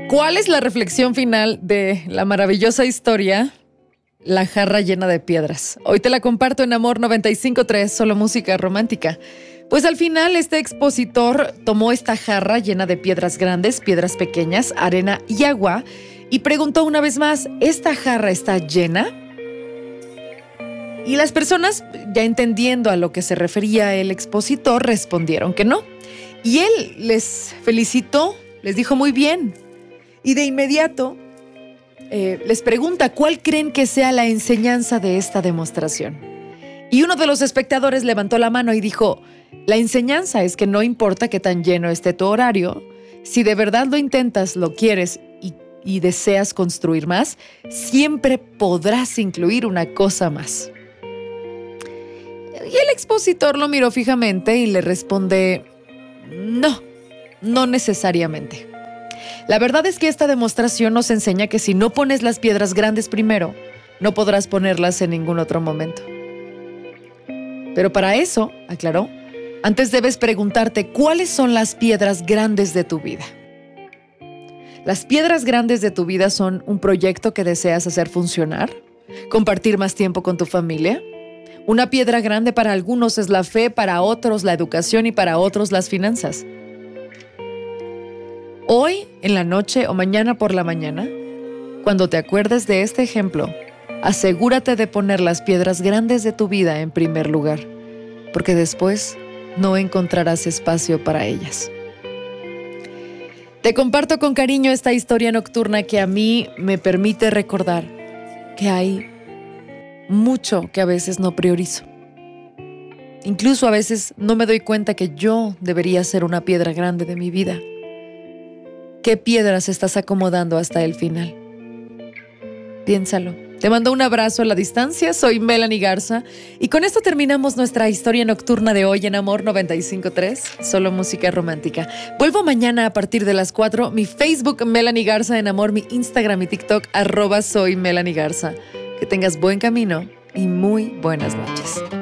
¿Cuál es la reflexión final de la maravillosa historia La jarra llena de piedras? Hoy te la comparto en Amor 95.3, solo música romántica. Pues al final este expositor tomó esta jarra llena de piedras grandes, piedras pequeñas, arena y agua y preguntó una vez más, ¿esta jarra está llena? Y las personas, ya entendiendo a lo que se refería el expositor, respondieron que no. Y él les felicitó, les dijo muy bien. Y de inmediato les pregunta cuál creen que sea la enseñanza de esta demostración. Y uno de los espectadores levantó la mano y dijo, la enseñanza es que no importa qué tan lleno esté tu horario, si de verdad lo intentas, lo quieres y deseas construir más, siempre podrás incluir una cosa más. Y el expositor lo miró fijamente y le responde, no necesariamente. La verdad es que esta demostración nos enseña que si no pones las piedras grandes primero, no podrás ponerlas en ningún otro momento. Pero para eso, aclaró, antes debes preguntarte cuáles son las piedras grandes de tu vida. Las piedras grandes de tu vida son un proyecto que deseas hacer funcionar, compartir más tiempo con tu familia. Una piedra grande para algunos es la fe, para otros la educación y para otros las finanzas. Hoy, en la noche o mañana por la mañana, cuando te acuerdes de este ejemplo, asegúrate de poner las piedras grandes de tu vida en primer lugar, porque después no encontrarás espacio para ellas. Te comparto con cariño esta historia nocturna que a mí me permite recordar que hay mucho que a veces no priorizo. Incluso a veces no me doy cuenta que yo debería ser una piedra grande de mi vida. ¿Qué piedras estás acomodando hasta el final? Piénsalo. Te mando un abrazo a la distancia, soy Melanie Garza y con esto terminamos nuestra historia nocturna de hoy en Amor 95.3, solo música romántica. Vuelvo mañana a partir de las 4, mi Facebook Melanie Garza en Amor, mi Instagram y TikTok @soy Melanie Garza. Que tengas buen camino y muy buenas noches.